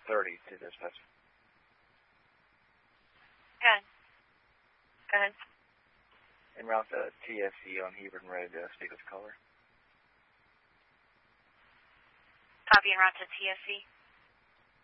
30 to dispatch. Go ahead. En route to TSC on Hebron Road, speak with caller. Copy en route to TSC.